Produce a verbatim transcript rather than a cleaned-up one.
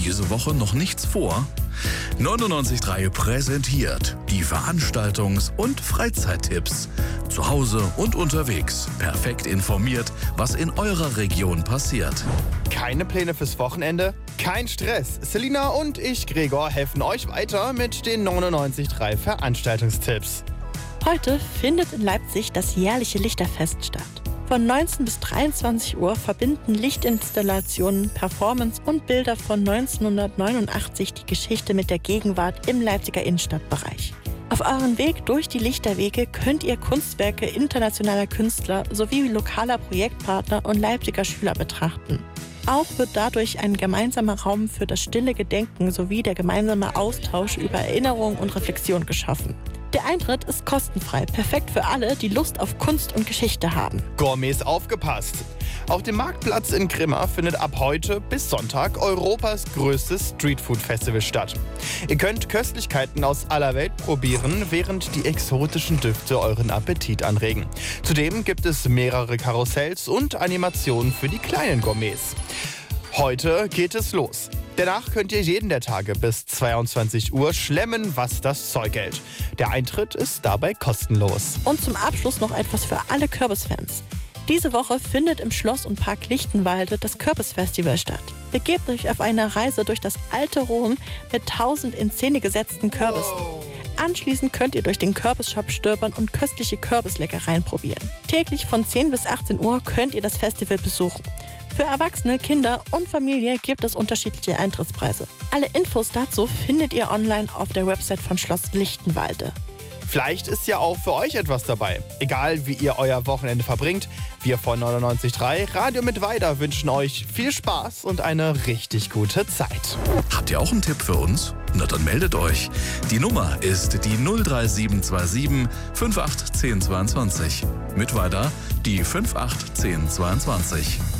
diese Woche noch nichts vor? neunundneunzig Komma drei präsentiert die Veranstaltungs- und Freizeittipps. Zu Hause und unterwegs. Perfekt informiert, was in eurer Region passiert. Keine Pläne fürs Wochenende? Kein Stress. Selina und ich, Gregor, helfen euch weiter mit den neunundneunzig Komma drei Veranstaltungstipps. Heute findet in Leipzig das jährliche Lichterfest statt. Von neunzehn bis dreiundzwanzig Uhr verbinden Lichtinstallationen, Performance und Bilder von neunzehnhundertneunundachtzig die Geschichte mit der Gegenwart im Leipziger Innenstadtbereich. Auf eurem Weg durch die Lichterwege könnt ihr Kunstwerke internationaler Künstler sowie lokaler Projektpartner und Leipziger Schüler betrachten. Auch wird dadurch ein gemeinsamer Raum für das stille Gedenken sowie der gemeinsame Austausch über Erinnerung und Reflexion geschaffen. Der Eintritt ist kostenfrei, perfekt für alle, die Lust auf Kunst und Geschichte haben. Gourmets aufgepasst! Auf dem Marktplatz in Grimma findet ab heute bis Sonntag Europas größtes Streetfood-Festival statt. Ihr könnt Köstlichkeiten aus aller Welt probieren, während die exotischen Düfte euren Appetit anregen. Zudem gibt es mehrere Karussells und Animationen für die kleinen Gourmets. Heute geht es los. Danach könnt ihr jeden der Tage bis zweiundzwanzig Uhr schlemmen, was das Zeug hält. Der Eintritt ist dabei kostenlos. Und zum Abschluss noch etwas für alle Kürbisfans. Diese Woche findet im Schloss- und Park Lichtenwalde das Kürbisfestival statt. Begebt euch auf eine Reise durch das alte Rom mit tausend in Szene gesetzten Kürbissen. Anschließend könnt ihr durch den Kürbisshop stöbern und köstliche Kürbisleckereien probieren. Täglich von zehn bis achtzehn Uhr könnt ihr das Festival besuchen. Für Erwachsene, Kinder und Familie gibt es unterschiedliche Eintrittspreise. Alle Infos dazu findet ihr online auf der Website von Schloss Lichtenwalde. Vielleicht ist ja auch für euch etwas dabei. Egal, wie ihr euer Wochenende verbringt, wir von neunundneunzig Komma drei Radio mit Weida wünschen euch viel Spaß und eine richtig gute Zeit. Habt ihr auch einen Tipp für uns? Na dann meldet euch. Die Nummer ist die null drei sieben zwei sieben fünf acht eins null zwei zwei. Mit Weida die fünf acht eins null zwei zwei.